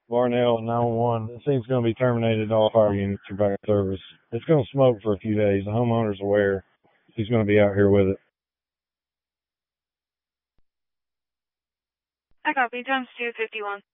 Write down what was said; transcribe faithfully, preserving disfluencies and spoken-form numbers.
Barnell and nine one one. It seems going to be terminated. All fire units are back in service. It's going to smoke for a few days. The homeowner's aware. He's going to be out here with it. I copy. Times two fifty-one.